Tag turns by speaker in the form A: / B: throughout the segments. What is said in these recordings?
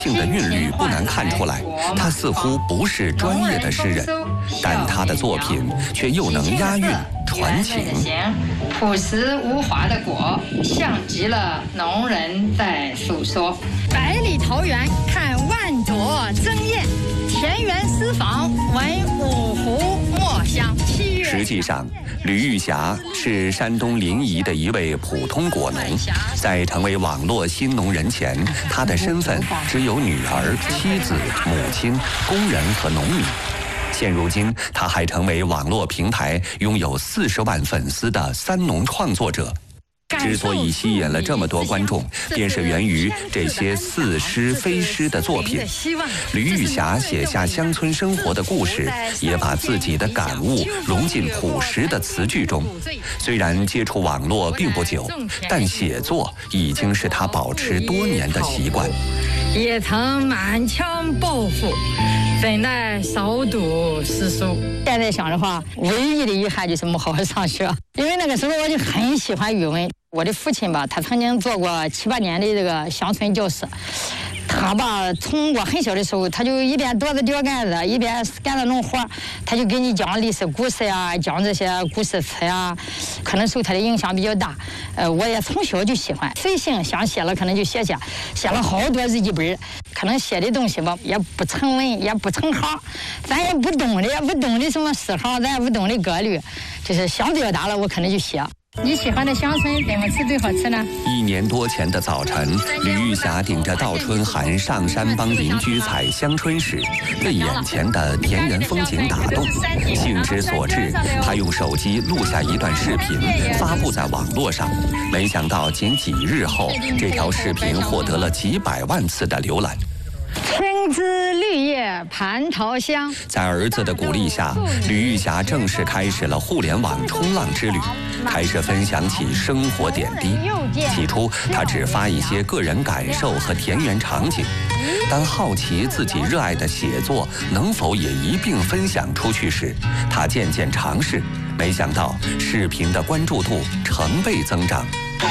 A: 性的韵律不难看出来，他似乎不是专业的诗人，但他的作品却又能押韵传情。
B: 朴实无华的果，像极了农人在诉说。
C: 百里桃源看万朵争艳，田园诗坊闻五湖墨香。
A: 实际上，吕玉霞是山东临沂的一位普通果农，在成为网络新农人前，她的身份只有女儿、妻子、母亲、工人和农民。现如今，她还成为网络平台拥有40万粉丝的三农创作者。之所以吸引了这么多观众，便是源于这些似诗非诗的作品。吕玉霞写下乡村生活的故事，也把自己的感悟融进朴实的词句中。虽然接触网络并不久，但写作已经是她保持多年的习惯。
C: 也曾满腔抱负，怎奈少读诗书。现在想的话，唯一的遗憾就是没好好上学，因为那个时候我就很喜欢语文。我的父亲吧，他曾经做过7、8年的这个乡村教师。他吧，从我很小的时候，他就一边垛着吊杆子，一边干着农活，他就给你讲历史故事呀，讲这些故事词呀，可能受他的影响比较大。我也从小就喜欢，随性想写了，可能就写了好多日记本。可能写的东西吧，也不成文，也不成行，咱也不懂的什么诗行，咱也不懂的格律，就是想表达了，我可能就写。你喜欢的乡村怎么吃最好吃呢
A: ？1年多前的早晨，吕玉霞顶着倒春寒上山帮邻居采香椿时，被眼前的田园风景打动，兴之所至，她用手机录下一段视频，发布在网络上。没想到仅几日后，这条视频获得了几百万次的浏览。
C: 青枝绿叶蟠桃香。
A: 在儿子的鼓励下，吕玉霞正式开始了互联网冲浪之旅，开始分享起生活点滴。起初，她只发一些个人感受和田园场景，当好奇自己热爱的写作能否也一并分享出去时，她渐渐尝试，没想到视频的关注度成倍增长。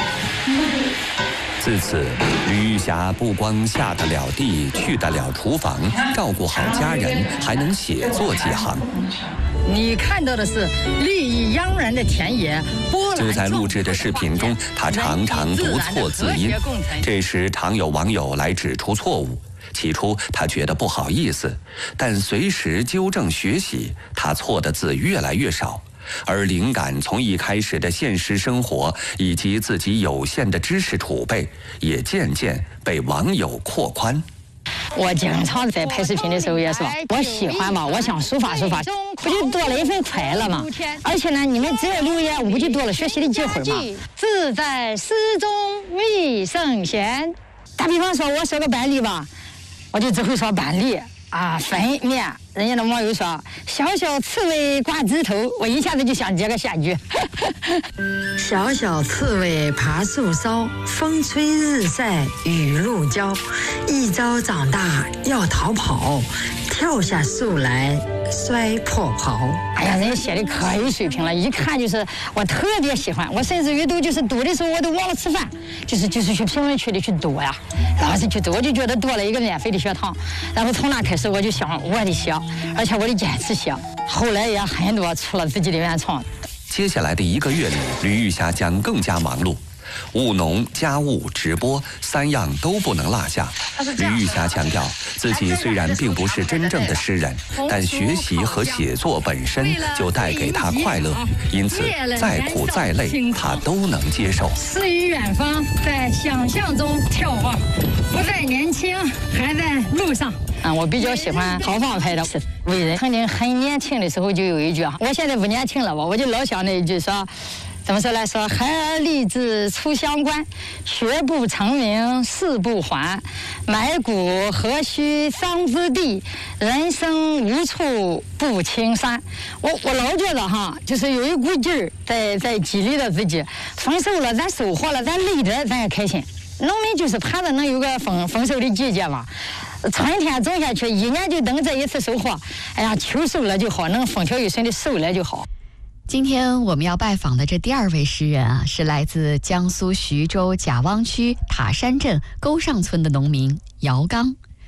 A: 自此，吕玉霞不光下得了地，去得了厨房，照顾好家人，还能写作几行。
C: 你看到的是绿意盎然的田野，
A: 就在录制的视频中，她常常读错字音，这时常有网友来指出错误。起初她觉得不好意思，但随时纠正学习，她错的字越来越少。而灵感从一开始的现实生活以及自己有限的知识储备，也渐渐被网友扩宽。
C: 我经常在拍视频的时候也说，我喜欢嘛，我想抒发抒发，不就多了一份快乐嘛？而且呢，你们只要留言，我不就多了学习的机会嘛？字在诗中觅圣贤。打比方说，我说个板栗吧，我就只会说板栗啊，粉面。人家的网友说小小刺猬挂枝头，我一下子就想接个下句。
D: 小小刺猬爬树梢，风吹日晒雨露浇。一朝长大要逃跑，跳下树来摔破袍。
C: 哎呀，人家写的可有水平了，一看就是我特别喜欢。我甚至于都就是读的时候我都忘了吃饭，就是去评论区里去读呀，老是去读，我就觉得多了一个免费的学堂。然后从那开始我就想我得写，而且我得坚持写。后来也很多出了自己的原创。
A: 接下来的1个月里，吕玉霞将更加忙碌。务农、家务、直播3样都不能落下。吕玉霞强调，自己虽然并不是真正的诗人，但学习和写作本身就带给她快乐，因此再苦再累，她都能接受。
C: 诗与远方，在想象中眺望，不再年轻，还在路上。我比较喜欢豪放派的伟人。曾经很年轻的时候就有一句，我现在不年轻了吧，我就老想那一句说。怎么说来说？孩儿立志出乡关，学不成名誓不还。埋骨何须桑之地，人生无处不青山。我老觉得哈，就是有一股劲儿在激励着自己。丰收了，咱收获了，咱累着咱也开心。农民就是盼着能有个丰收的季节嘛。春天种下去，1年就等这一次收获。哎呀，秋收了就好，能风调雨顺的收了就好。
E: 今天我们要拜访的这第2位诗人啊，是来自江苏徐州贾汪区塔山镇沟上村的农民姚刚。